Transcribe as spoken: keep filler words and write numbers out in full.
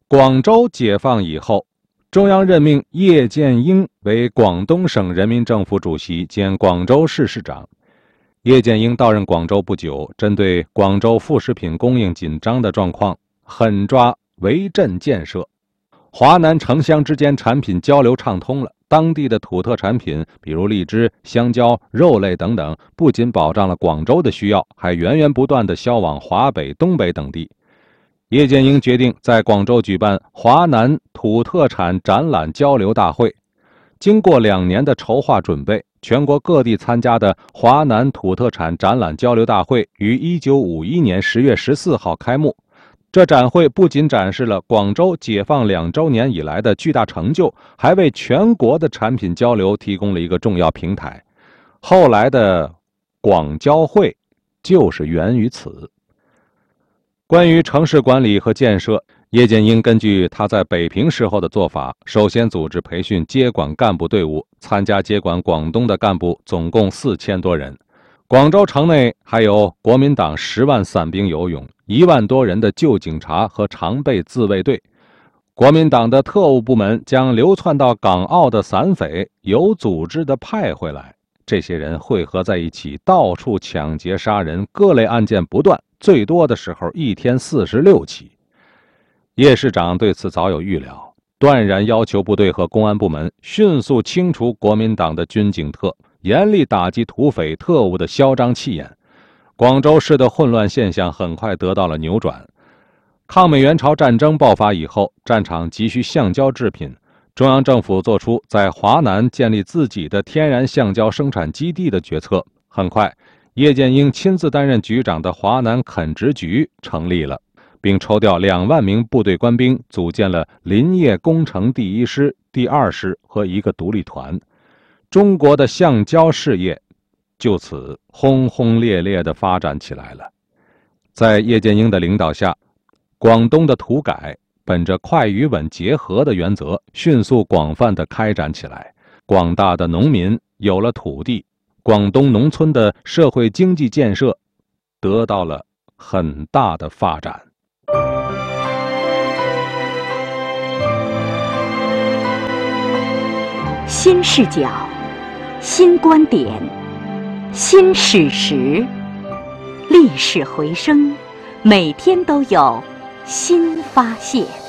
广州解放以后，中央任命叶剑英为广东省人民政府主席兼广州市市长。叶剑英到任广州不久，针对广州副食品供应紧张的状况，狠抓围镇建设，华南城乡之间产品交流畅通了。当地的土特产品，比如荔枝、香蕉、肉类等等，不仅保障了广州的需要，还源源不断地销往华北、东北等地。叶剑英决定在广州举办华南土特产展览交流大会。经过两年的筹划准备，全国各地参加的华南土特产展览交流大会于一九五一年十月十四号开幕。这展会不仅展示了广州解放两周年以来的巨大成就，还为全国的产品交流提供了一个重要平台。后来的广交会就是源于此。关于城市管理和建设，叶剑英根据他在北平时候的做法，首先组织培训接管干部队伍，参加接管广东的干部总共四千多人。广州城内还有国民党十万散兵游勇，一万多人的旧警察和常备自卫队。国民党的特务部门将流窜到港澳的散匪有组织地派回来，这些人汇合在一起，到处抢劫杀人，各类案件不断，最多的时候一天四十六起。叶市长对此早有预料，断然要求部队和公安部门迅速清除国民党的军警特，严厉打击土匪特务的嚣张气焰。广州市的混乱现象很快得到了扭转。抗美援朝战争爆发以后，战场急需橡胶制品，中央政府做出在华南建立自己的天然橡胶生产基地的决策。很快，叶剑英亲自担任局长的华南垦殖局成立了，并抽调两万名部队官兵，组建了林业工程第一师、第二师和一个独立团。中国的橡胶事业就此轰轰烈烈地发展起来了。在叶剑英的领导下，广东的土改本着快与稳结合的原则，迅速广泛地开展起来。广大的农民有了土地，广东农村的社会经济建设得到了很大的发展。 新视角，新观点，新史实，历史回声，每天都有新发现。